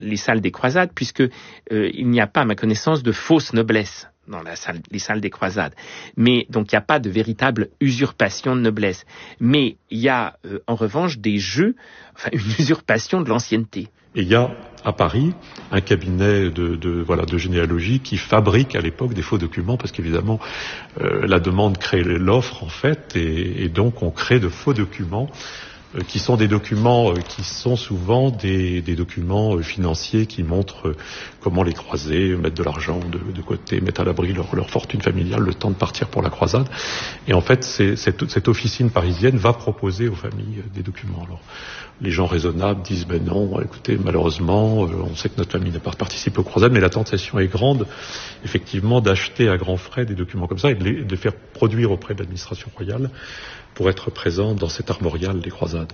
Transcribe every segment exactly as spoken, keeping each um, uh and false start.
les salles des croisades, puisque euh, il n'y a pas, à ma connaissance, de fausse noblesse dans la salle, les salles des croisades. Mais donc il n'y a pas de véritable usurpation de noblesse. Mais il y a euh, en revanche des jeux, enfin une usurpation de l'ancienneté. Et il y a à Paris un cabinet de, de voilà de généalogie qui fabrique à l'époque des faux documents parce qu'évidemment euh, la demande crée l'offre en fait et, et donc on crée de faux documents euh, qui sont des documents euh, qui sont souvent des, des documents euh, financiers qui montrent euh, comment les croisés mettre de l'argent de, de côté, mettre à l'abri leur, leur fortune familiale le temps de partir pour la croisade. Et en fait, c'est, cette, cette officine parisienne va proposer aux familles euh, des documents. Alors, les gens raisonnables disent ben non, écoutez, malheureusement, euh, on sait que notre famille n'a pas participé aux croisades, mais la tentation est grande, effectivement, d'acheter à grands frais des documents comme ça et de les, de les faire produire auprès de l'administration royale pour être présent dans cet armorial des croisades.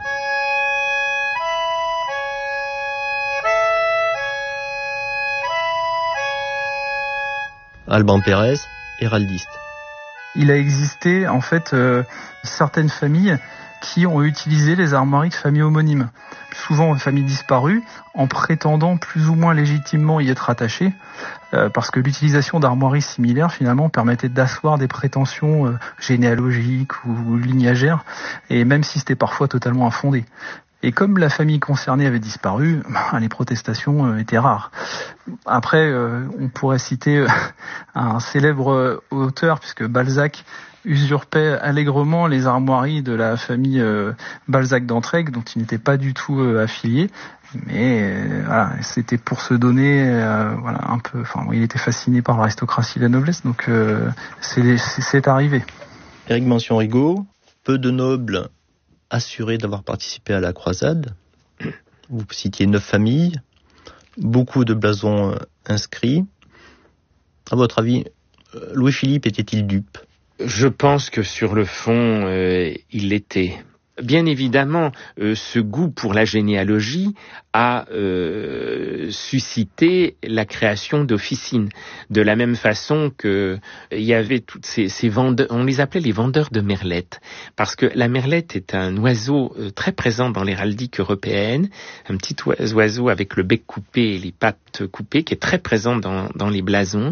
Alban Pérez, héraldiste. Il a existé, en fait, euh, certaines familles qui ont utilisé les armoiries de familles homonymes, souvent une famille disparue, en prétendant plus ou moins légitimement y être attachée, euh, parce que l'utilisation d'armoiries similaires, finalement, permettait d'asseoir des prétentions euh, généalogiques ou lignagères, et même si c'était parfois totalement infondé. Et comme la famille concernée avait disparu, ben, les protestations euh, étaient rares. Après, euh, on pourrait citer euh, un célèbre euh, auteur, puisque Balzac usurpait allègrement les armoiries de la famille euh, Balzac d'Entraigues, dont il n'était pas du tout euh, affilié. Mais euh, voilà, c'était pour se donner, euh, voilà, un peu. Enfin, il était fasciné par l'aristocratie et la noblesse, donc euh, c'est, c'est, c'est arrivé. Éric Mention-Rigaud, peu de nobles assurés d'avoir participé à la croisade. Vous citiez neuf familles, beaucoup de blasons inscrits. À votre avis, Louis-Philippe était-il dupe ? Je pense que sur le fond, euh, il l'était. Bien évidemment, euh, ce goût pour la généalogie a euh, suscité la création d'officines. De la même façon que il y avait toutes ces, ces vendeurs, on les appelait les vendeurs de merlettes, parce que la merlette est un oiseau euh, très présent dans l'héraldique européenne, un petit oiseau avec le bec coupé et les pattes coupées, qui est très présent dans, dans les blasons.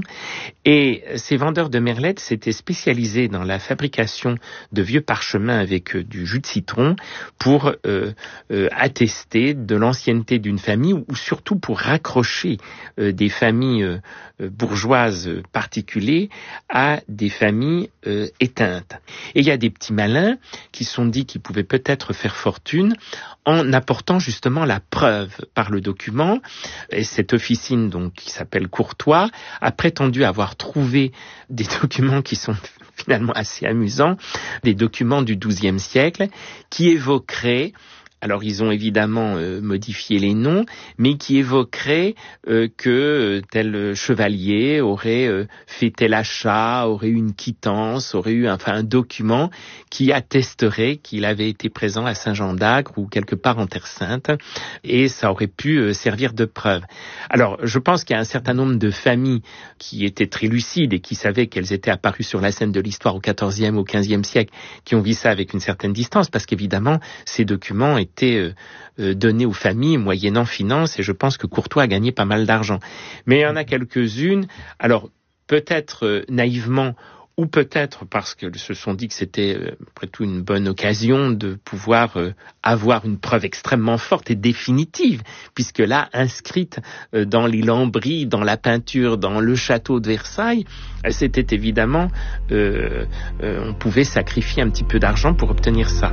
Et ces vendeurs de merlettes s'étaient spécialisés dans la fabrication de vieux parchemins avec euh, du jus de citron pour euh, euh, attester de l'ancienneté d'une famille ou surtout pour raccrocher euh, des familles euh, bourgeoises particulières à des familles euh, éteintes. Et il y a des petits malins qui se sont dit qu'ils pouvaient peut-être faire fortune en apportant justement la preuve par le document. Et cette officine, donc, qui s'appelle Courtois, a prétendu avoir trouvé des documents qui sont finalement assez amusants, des documents du douzième siècle qui évoqueraient, alors ils ont évidemment euh, modifié les noms, mais qui évoqueraient euh, que euh, tel chevalier aurait euh, fait tel achat, aurait eu une quittance, aurait eu enfin un document qui attesterait qu'il avait été présent à Saint-Jean-d'Acre ou quelque part en Terre Sainte, et ça aurait pu euh, servir de preuve. Alors je pense qu'il y a un certain nombre de familles qui étaient très lucides et qui savaient qu'elles étaient apparues sur la scène de l'histoire au quatorzième, au quinzième siècle, qui ont vu ça avec une certaine distance, parce qu'évidemment ces documents étaient été euh, donné aux familles moyennant finance, et je pense que Courtois a gagné pas mal d'argent. Mais il y en a quelques-unes, alors peut-être euh, naïvement, ou peut-être parce qu'elles se sont dit que c'était euh, après tout une bonne occasion de pouvoir euh, avoir une preuve extrêmement forte et définitive, puisque là, inscrite euh, dans les lambris, dans la peinture, dans le château de Versailles, euh, c'était évidemment, euh, euh, on pouvait sacrifier un petit peu d'argent pour obtenir ça.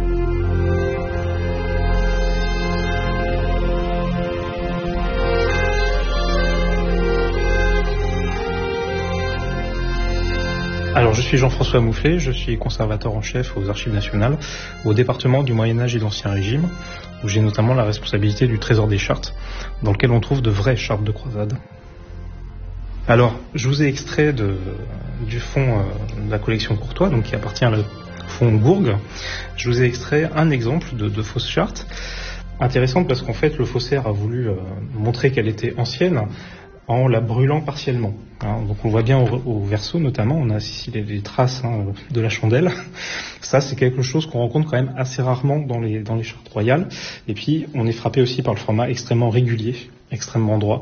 Alors, je suis Jean-François Moufflet, je suis conservateur en chef aux Archives nationales, au département du Moyen-Âge et d'Ancien Régime, où j'ai notamment la responsabilité du Trésor des chartes, dans lequel on trouve de vraies chartes de croisade. Alors, je vous ai extrait de, du fonds euh, de la collection Courtois, donc qui appartient au fonds Gourgue. Je vous ai extrait un exemple de, de fausse charte, intéressante parce qu'en fait, le faussaire a voulu euh, montrer qu'elle était ancienne, en la brûlant partiellement. Hein, donc on voit bien au, au verso notamment, on a ici les, les traces hein, de la chandelle. Ça c'est quelque chose qu'on rencontre quand même assez rarement dans les, dans les chartes royales. Et puis on est frappé aussi par le format extrêmement régulier extrêmement droit.